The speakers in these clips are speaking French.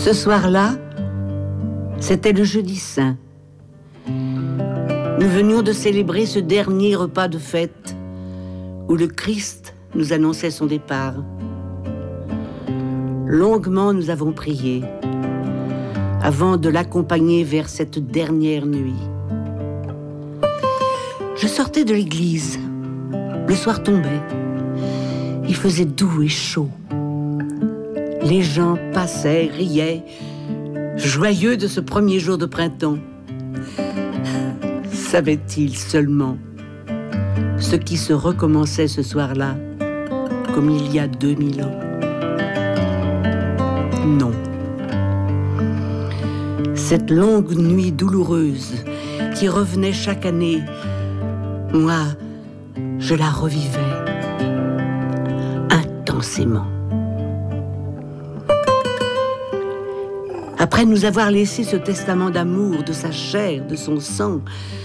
Ce soir-là, c'était le jeudi saint. Nous venions de célébrer ce dernier repas de fête où le Christ nous annonçait son départ. Longuement, nous avons prié avant de l'accompagner vers cette dernière nuit. Je sortais de l'église. Le soir tombait. Il faisait doux et chaud. Les gens passaient, riaient, joyeux de ce premier jour de printemps. Savaient-ils seulement ce qui se recommençait ce soir-là, comme il y a 2000 ans? Non. Cette longue nuit douloureuse qui revenait chaque année, moi, je la revivais intensément. Après nous avoir laissé ce testament d'amour, de sa chair, de son sang,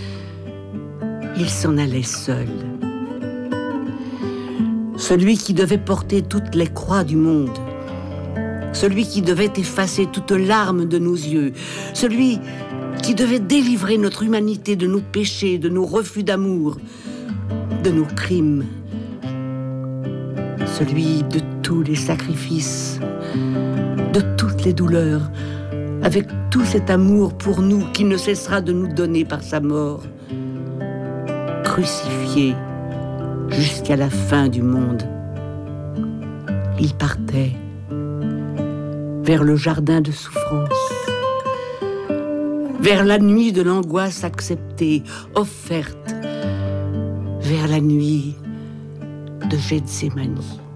il s'en allait seul. Celui qui devait porter toutes les croix du monde, celui qui devait effacer toute larme de nos yeux, celui qui devait délivrer notre humanité de nos péchés, de nos refus d'amour, de nos crimes, celui de tous les sacrifices, de toutes les douleurs, avec tout cet amour pour nous qu'il ne cessera de nous donner par sa mort, crucifié jusqu'à la fin du monde. Il partait vers le jardin de souffrance, vers la nuit de l'angoisse acceptée, offerte, vers la nuit de Gethsémani.